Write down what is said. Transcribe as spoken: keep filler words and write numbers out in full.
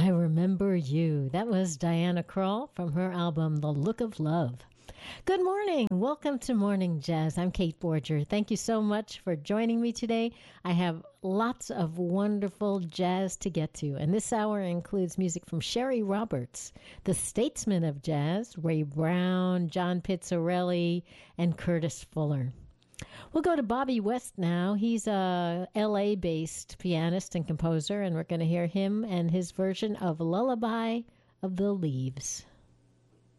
I Remember You. That was Diana Krall from her album, The Look of Love. Good morning. Welcome to Morning Jazz. I'm Kate Borger. Thank you so much for joining me today. I have lots of wonderful jazz to get to, and this hour includes music from Sherry Roberts, the statesman of jazz, Ray Brown, John Pizzarelli, and Curtis Fuller. We'll go to Bobby West now. He's a L A-based pianist and composer, and we're going to hear him and his version of Lullaby of the Leaves.